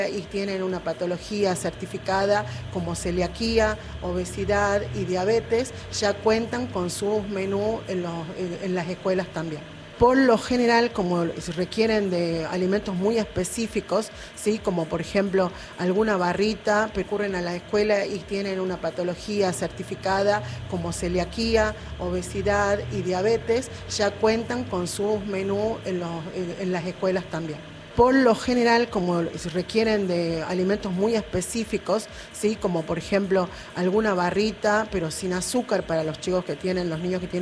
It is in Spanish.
y tienen una patología certificada como celiaquía, obesidad y diabetes, ya cuentan con sus menús en las escuelas también. Por lo general, como requieren de alimentos muy específicos, ¿sí? Como por ejemplo alguna barrita, recurren a la escuela y tienen una patología certificada como celiaquía, obesidad y diabetes, ya cuentan con sus menús en las escuelas también. Por lo general, como requieren de alimentos muy específicos, ¿sí? Como por ejemplo alguna barrita, pero sin azúcar para los niños que tienen